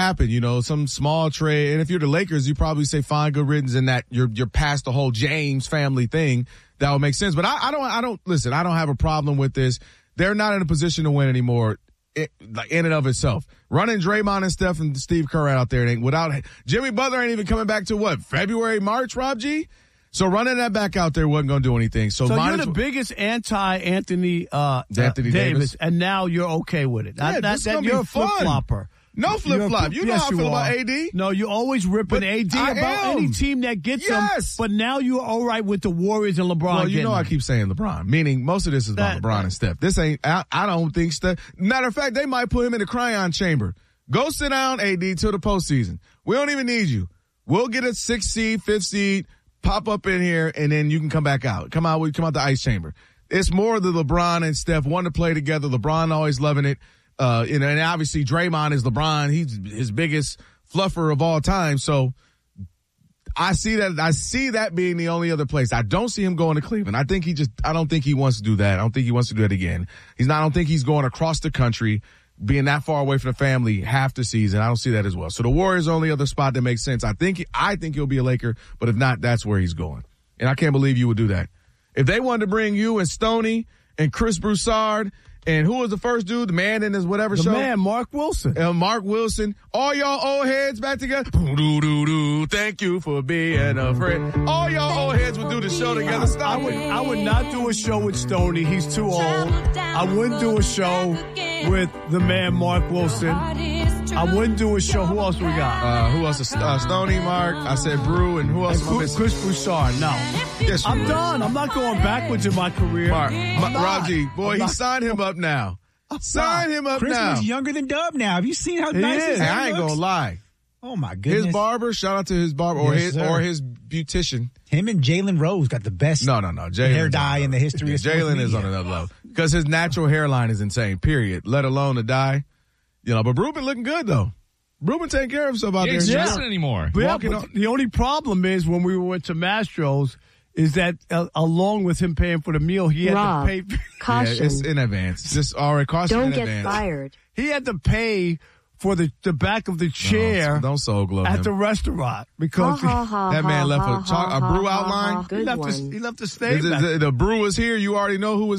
happen, some small trade. And if you're the Lakers, you probably say fine, good riddance, in that you're past the whole James family thing. That would make sense. But I don't have a problem with this. They're not in a position to win anymore. Like in and of itself, running Draymond and Steph and Steve Kerr out there, without Jimmy Butler ain't even coming back to February, March, Rob G. So running that back out there wasn't going to do anything. So you're the biggest anti-Anthony Davis, and now you're okay with it. Yeah, You're a flip-flopper. No flip-flop. You know how I feel about AD. No, you're always ripping AD about any team that gets him. But now you're all right with the Warriors and LeBron. Well, you know I keep saying LeBron, meaning most of this is about LeBron and Steph. This ain't, I don't think Steph. Matter of fact, they might put him in the cryon chamber. Go sit down, AD, till the postseason. We don't even need you. We'll get a 6th seed, 5th seed, pop up in here, and then you can come back out. Come out the ice chamber. It's more the LeBron and Steph want to play together. LeBron always loving it. And obviously Draymond is LeBron. He's his biggest fluffer of all time. So I see that being the only other place. I don't see him going to Cleveland. I don't think he wants to do that. I don't think he wants to do that again. I don't think he's going across the country, being that far away from the family half the season. I don't see that as well. So the Warriors are the only other spot that makes sense. I think he'll be a Laker, but if not, that's where he's going. And I can't believe you would do that. If they wanted to bring you and Stoney and Chris Broussard, and who was the first dude? The man in his whatever show? The man, Mark Wilson. Mark Wilson. All y'all old heads back together. Thank you for being a friend. All y'all old heads would do the show together. Stop it. I would not do a show with Stoney. He's too old. I wouldn't do a show with the man, Mark Wilson. I wouldn't do a show. Who else we got? Who else? Stoney, Mark. I said Brew, and who else? Chris Broussard. No. Yes, I'm done. I'm not going backwards in my career. Mark, Raji, boy, he signed him up now. Sign him up Chris now. Chris is younger than Dub now. Have you seen how nice his hair I ain't looks? gonna lie. Oh my goodness. His barber, shout out to his barber, or his beautician. Him and Jalen Rose got the best hair dye in the history of sports Jalen is on another level. Because his natural hairline is insane, period. Let alone the dye. But Brew been looking good though. Brew been taking care of himself out there. He ain't anymore. But the only problem is when we went to Mastro's, is that along with him paying for the meal, he had to pay. Caution. Yeah, it's in advance. Just already caution in advance. Don't get fired. He had to pay for the back of the chair. Don't soul glove at him. the restaurant because that man left a brew outline. Good one. He left the stage. The brew was here. You already know who was